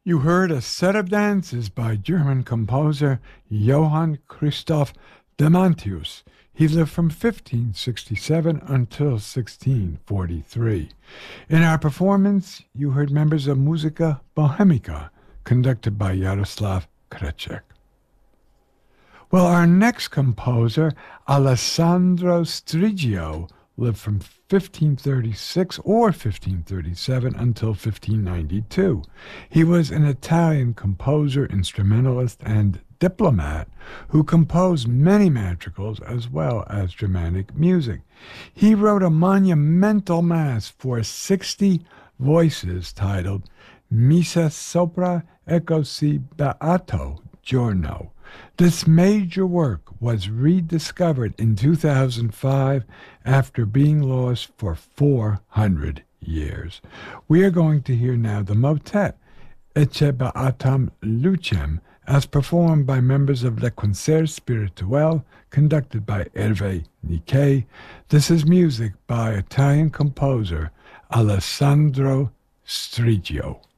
You heard a set of dances by German composer Johann Christoph Demantius. He lived from 1567 until 1643. In our performance, you heard members of Musica Bohemica, conducted by Jaroslav Krecek. Well, our next composer, Alessandro Striggio, lived from 1536 or 1537 until 1592. He was an Italian composer, instrumentalist, and diplomat who composed many madrigals as well as Germanic music. He wrote a monumental mass for 60 voices titled Missa sopra Ecco si beato giorno. This major work was rediscovered in 2005 after being lost for 400 years. We are going to hear now the motet, Ecce Beatam Lucem, as performed by members of Le Concert Spirituel, conducted by Hervé Niquet. This is music by Italian composer Alessandro Striggio.